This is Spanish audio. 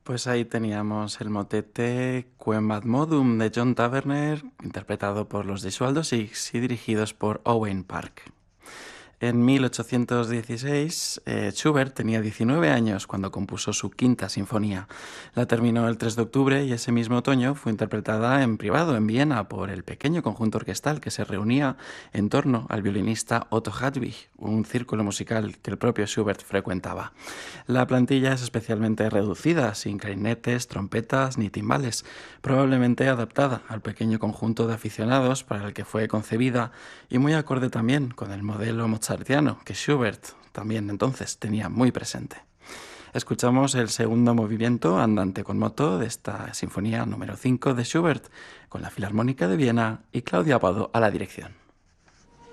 Pues ahí teníamos el motete Quem ad modum de John Taverner, interpretado por los Gesualdo Six y dirigidos por Owain Park. En 1816, Schubert tenía 19 años cuando compuso su quinta sinfonía. La terminó el 3 de octubre y ese mismo otoño fue interpretada en privado en Viena por el pequeño conjunto orquestal que se reunía en torno al violinista Otto Hadwig, un círculo musical que el propio Schubert frecuentaba. La plantilla es especialmente reducida, sin clarinetes, trompetas ni timbales, probablemente adaptada al pequeño conjunto de aficionados para el que fue concebida y muy acorde también con el modelo mozartiano que Schubert también entonces tenía muy presente. Escuchamos el segundo movimiento andante con moto de esta sinfonía número 5 de Schubert, con la Filarmónica de Viena y Claudio Abbado a la dirección.